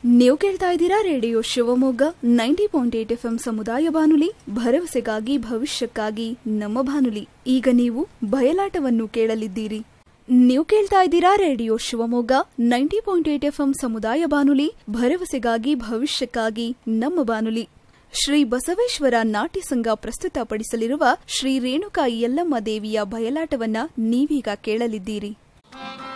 ನೀವು ಕೇಳ್ತಾ ಇದ್ದೀರಾ ರೇಡಿಯೋ ಶಿವಮೊಗ್ಗ 90.8 FM ಸಮುದಾಯ ಬಾನುಲಿ, ಭರವಸೆಗಾಗಿ ಭವಿಷ್ಯಕ್ಕಾಗಿ ನಮ್ಮ ಬಾನುಲಿ. ಈಗ ನೀವು ಬಯಲಾಟವನ್ನು ಕೇಳಲಿದ್ದೀರಿ. ನೀವು ಕೇಳ್ತಾ ಇದ್ದೀರಾ ರೇಡಿಯೋ ಶಿವಮೊಗ್ಗ 90.8 FM ಸಮುದಾಯ ಬಾನುಲಿ, ಭರವಸೆಗಾಗಿ ಭವಿಷ್ಯಕ್ಕಾಗಿ ನಮ್ಮ ಬಾನುಲಿ. ಶ್ರೀ ಬಸವೇಶ್ವರ ನಾಟ್ಯ ಸಂಘ ಪ್ರಸ್ತುತಪಡಿಸಲಿರುವ ಶ್ರೀ ರೇಣುಕಾ ಯಲ್ಲಮ್ಮ ದೇವಿಯ ಬಯಲಾಟವನ್ನ ನೀವೀಗ ಕೇಳಲಿದ್ದೀರಿ.